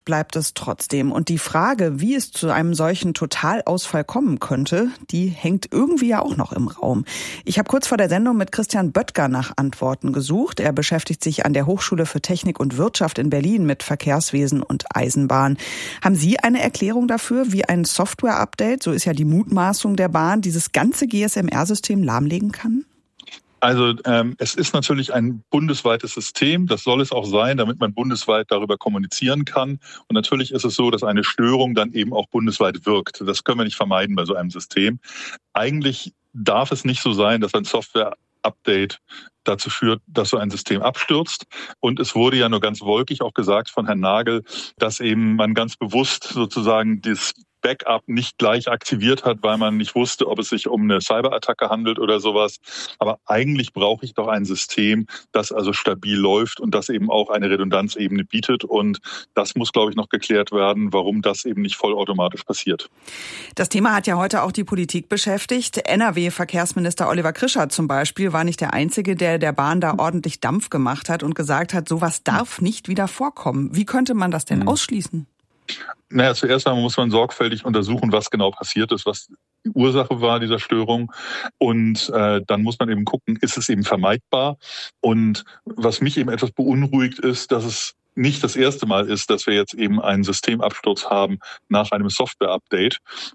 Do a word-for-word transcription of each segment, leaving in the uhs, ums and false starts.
bleibt es trotzdem. Und die Frage, wie es zu einem solchen Totalausfall kommen könnte, die hängt irgendwie ja auch noch im Raum. Ich habe kurz vor der Sendung mit Christian Böttger nach Antworten gesucht. Er beschäftigt sich an der Hochschule für Technik und Wirtschaft in Berlin mit Verkehrswesen und Eisenbahn. Haben Sie eine Erklärung dafür, wie ein Software-Update, so ist ja die Mutmaßung der Bahn, dieses ganze G S M R-System lahmlegen kann? Also ähm, es ist natürlich ein bundesweites System, das soll es auch sein, damit man bundesweit darüber kommunizieren kann. Und natürlich ist es so, dass eine Störung dann eben auch bundesweit wirkt. Das können wir nicht vermeiden bei so einem System. Eigentlich darf es nicht so sein, dass ein Software-Update dazu führt, dass so ein System abstürzt. Und es wurde ja nur ganz wolkig auch gesagt von Herrn Nagel, dass eben man ganz bewusst sozusagen das Backup nicht gleich aktiviert hat, weil man nicht wusste, ob es sich um eine Cyberattacke handelt oder sowas. Aber eigentlich brauche ich doch ein System, das also stabil läuft und das eben auch eine Redundanzebene bietet. Und das muss, glaube ich, noch geklärt werden, warum das eben nicht vollautomatisch passiert. Das Thema hat ja heute auch die Politik beschäftigt. N R W-Verkehrsminister Oliver Krischert zum Beispiel war nicht der Einzige, der der Bahn da ordentlich Dampf gemacht hat und gesagt hat, sowas darf nicht wieder vorkommen. Wie könnte man das denn ausschließen? Naja, zuerst einmal muss man sorgfältig untersuchen, was genau passiert ist, was die Ursache war dieser Störung. Und äh, dann muss man eben gucken, ist es eben vermeidbar? Und was mich eben etwas beunruhigt ist, dass es nicht das erste Mal ist, dass wir jetzt eben einen Systemabsturz haben nach einem Software-Update.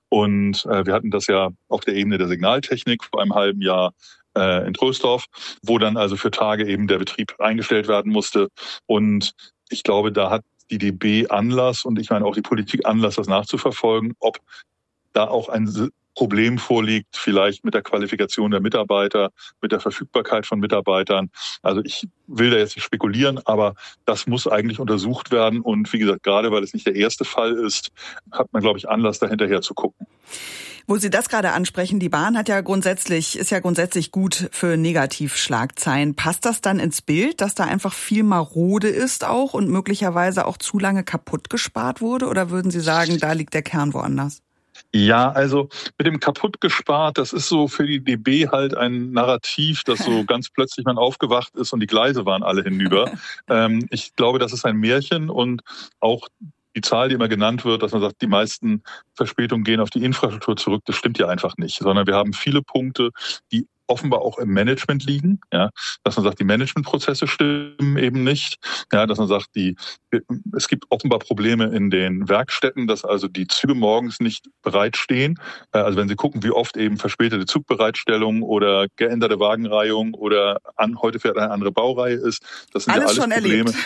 Und äh, wir hatten das ja auf der Ebene der Signaltechnik vor einem halben Jahr äh, in Troisdorf, wo dann also für Tage eben der Betrieb eingestellt werden musste. Und ich glaube, da hat die D B Anlass und ich meine auch die Politik Anlass, das nachzuverfolgen, ob da auch ein Problem vorliegt, vielleicht mit der Qualifikation der Mitarbeiter, mit der Verfügbarkeit von Mitarbeitern. Also ich will da jetzt nicht spekulieren, aber das muss eigentlich untersucht werden. Und wie gesagt, gerade weil es nicht der erste Fall ist, hat man, glaube ich, Anlass, da hinterher zu gucken. Wo Sie das gerade ansprechen, die Bahn hat ja grundsätzlich, ist ja grundsätzlich gut für Negativschlagzeilen. Passt das dann ins Bild, dass da einfach viel marode ist auch und möglicherweise auch zu lange kaputt gespart wurde? Oder würden Sie sagen, da liegt der Kern woanders? Ja, also mit dem kaputt gespart, das ist so für die D B halt ein Narrativ, dass so ganz plötzlich man aufgewacht ist und die Gleise waren alle hinüber. ähm, ich glaube, das ist ein Märchen und auch die Zahl, die immer genannt wird, dass man sagt, die meisten Verspätungen gehen auf die Infrastruktur zurück, das stimmt ja einfach nicht, sondern wir haben viele Punkte, die offenbar auch im Management liegen, ja, dass man sagt, die Managementprozesse stimmen eben nicht, ja, dass man sagt, die, es gibt offenbar Probleme in den Werkstätten, dass also die Züge morgens nicht bereitstehen. Also wenn Sie gucken, wie oft eben verspätete Zugbereitstellung oder geänderte Wagenreihung oder an, heute fährt eine andere Baureihe ist, das sind alles ja alles schon Probleme. Erlebt.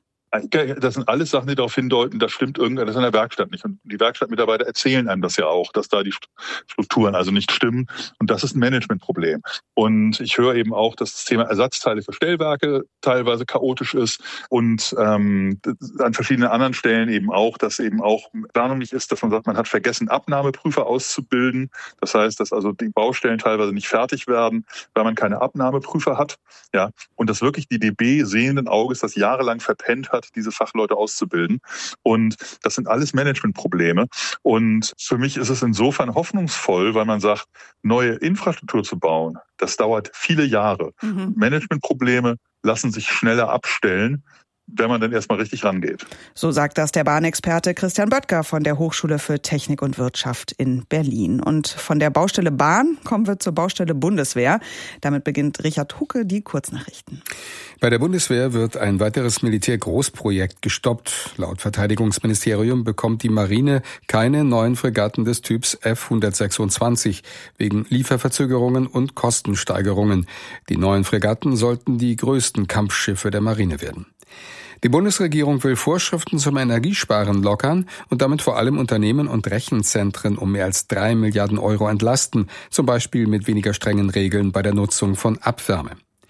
Das sind alles Sachen, die darauf hindeuten, da stimmt irgendwas in der Werkstatt nicht. Und die Werkstattmitarbeiter erzählen einem das ja auch, dass da die Strukturen also nicht stimmen. Und das ist ein Managementproblem. Und ich höre eben auch, dass das Thema Ersatzteile für Stellwerke teilweise chaotisch ist. Und ähm, an verschiedenen anderen Stellen eben auch, dass eben auch Planung nicht ist, dass man sagt, man hat vergessen, Abnahmeprüfer auszubilden. Das heißt, dass also die Baustellen teilweise nicht fertig werden, weil man keine Abnahmeprüfer hat. Ja, und dass wirklich die D B sehenden Auges das jahrelang verpennt hat, diese Fachleute auszubilden. Und das sind alles Managementprobleme. Und für mich ist es insofern hoffnungsvoll, weil man sagt, neue Infrastruktur zu bauen, das dauert viele Jahre. Mhm. Managementprobleme lassen sich schneller abstellen, wenn man dann erstmal richtig rangeht. So sagt das der Bahnexperte Christian Böttger von der Hochschule für Technik und Wirtschaft in Berlin. Und von der Baustelle Bahn kommen wir zur Baustelle Bundeswehr. Damit beginnt Richard Hucke die Kurznachrichten. Bei der Bundeswehr wird ein weiteres Militärgroßprojekt gestoppt. Laut Verteidigungsministerium bekommt die Marine keine neuen Fregatten des Typs F hundertsechsundzwanzig wegen Lieferverzögerungen und Kostensteigerungen. Die neuen Fregatten sollten die größten Kampfschiffe der Marine werden. Die Bundesregierung will Vorschriften zum Energiesparen lockern und damit vor allem Unternehmen und Rechenzentren um mehr als drei Milliarden Euro entlasten, zum Beispiel mit weniger strengen Regeln bei der Nutzung von Abwärme.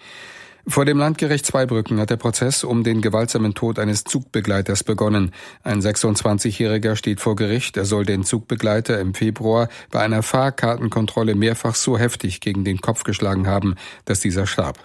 Vor dem Landgericht Zweibrücken hat der Prozess um den gewaltsamen Tod eines Zugbegleiters begonnen. Ein sechsundzwanzigjähriger steht vor Gericht. Er soll den Zugbegleiter im Februar bei einer Fahrkartenkontrolle mehrfach so heftig gegen den Kopf geschlagen haben, dass dieser starb.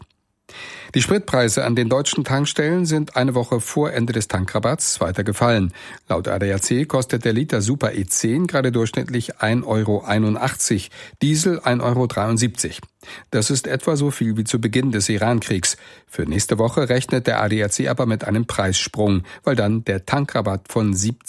Die Spritpreise an den deutschen Tankstellen sind eine Woche vor Ende des Tankrabatts weiter gefallen. Laut A D A C kostet der Liter Super E zehn gerade durchschnittlich ein Euro einundachtzig, Diesel ein Euro dreiundsiebzig. Das ist etwa so viel wie zu Beginn des Iran-Kriegs. Für nächste Woche rechnet der A D A C aber mit einem Preissprung, weil dann der Tankrabatt von siebzig